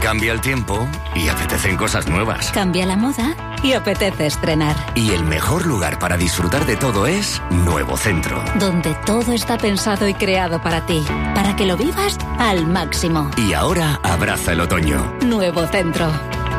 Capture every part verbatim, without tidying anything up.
Cambia el tiempo y apetecen cosas nuevas. Cambia la moda y apetece estrenar. Y el mejor lugar para disfrutar de todo es Nuevo Centro. Donde todo está pensado y creado para ti, para que lo vivas al máximo. Y ahora abraza el otoño. Nuevo Centro.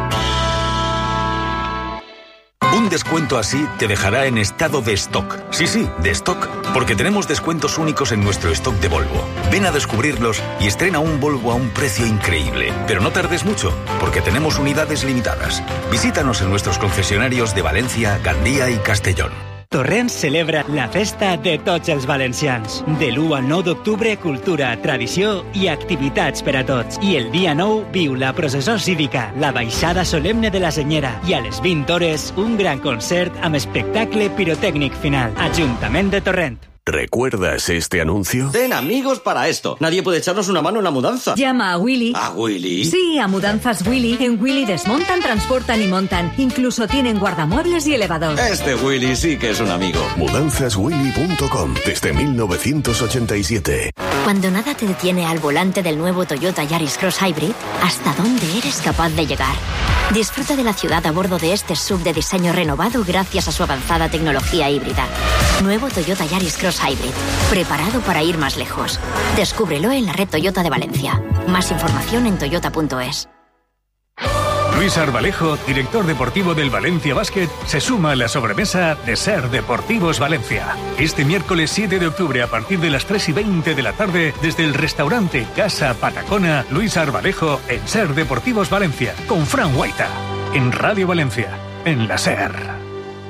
Un descuento así te dejará en estado de stock. Sí, sí, de stock. Porque tenemos descuentos únicos en nuestro stock de Volvo. Ven a descubrirlos y estrena un Volvo a un precio increíble. Pero no tardes mucho, porque tenemos unidades limitadas. Visítanos en nuestros concesionarios de Valencia, Gandía y Castellón. Torrents celebra la festa de tots els valencians. De l'u al nou d'octubre, cultura, tradició i activitats per a tots. I el dia nou viu la processó cívica, la baixada solemne de la Senyera i a les vint hores un gran concert amb espectacle pirotècnic final. Ajuntament de Torrent. ¿Recuerdas este anuncio? Ten amigos para esto. Nadie puede echarnos una mano en la mudanza. Llama a Willy. ¿A Willy? Sí, a Mudanzas Willy. En Willy desmontan, transportan y montan. Incluso tienen guardamuebles y elevador. Este Willy sí que es un amigo. mudanzas willy punto com, desde mil novecientos ochenta y siete. Cuando nada te detiene al volante del nuevo Toyota Yaris Cross Hybrid, ¿hasta dónde eres capaz de llegar? Disfruta de la ciudad a bordo de este S U V de diseño renovado gracias a su avanzada tecnología híbrida. Nuevo Toyota Yaris Cross Hybrid, preparado para ir más lejos. Descúbrelo en la red Toyota de Valencia. Más información en toyota punto es. Luis Arbalejo, director deportivo del Valencia Basket, se suma a la sobremesa de Ser Deportivos Valencia. Este miércoles siete de octubre a partir de las tres y veinte de la tarde desde el restaurante Casa Patacona, Luis Arbalejo en Ser Deportivos Valencia, con Fran Guaita, en Radio Valencia, en la SER.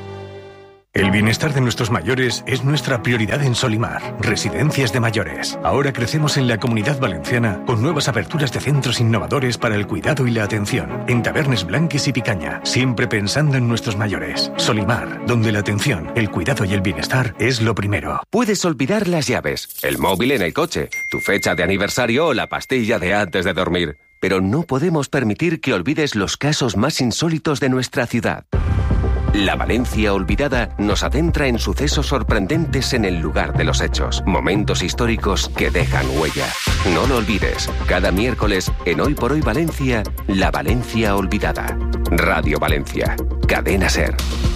El bienestar de nuestros mayores es nuestra prioridad en Solimar, Residencias de Mayores. Ahora crecemos en la Comunidad Valenciana con nuevas aperturas de centros innovadores para el cuidado y la atención, en Tabernes Blanques y Picaña, siempre pensando en nuestros mayores. Solimar, donde la atención, el cuidado y el bienestar es lo primero. Puedes olvidar las llaves, el móvil en el coche, tu fecha de aniversario o la pastilla de antes de dormir. Pero no podemos permitir que olvides los casos más insólitos de nuestra ciudad. La Valencia Olvidada nos adentra en sucesos sorprendentes en el lugar de los hechos, momentos históricos que dejan huella. No lo olvides, cada miércoles en Hoy por Hoy Valencia, La Valencia Olvidada. Radio Valencia, Cadena SER.